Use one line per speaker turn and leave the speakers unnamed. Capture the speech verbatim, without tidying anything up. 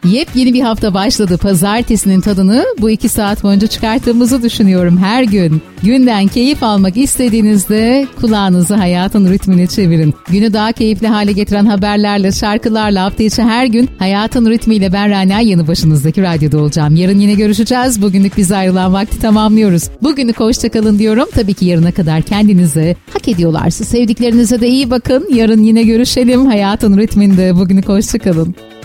Yepyeni bir hafta başladı. Pazartesinin tadını bu iki saat boyunca çıkarttığımızı düşünüyorum her gün. Günden keyif almak istediğinizde kulağınızı hayatın ritmine çevirin. Günü daha keyifli hale getiren haberlerle, şarkılarla hafta içi her gün hayatın ritmiyle ben Rana yanı başınızdaki radyoda olacağım. Yarın yine görüşeceğiz. Bugünlük bize ayrılan vakti tamamlıyoruz. Bugünlük hoşça kalın diyorum. Tabii ki yarına kadar kendinize, hak ediyorlarsa sevdiklerinize de iyi bakın. Yarın yine görüşelim hayatın ritminde. Bugünlük hoşça kalın.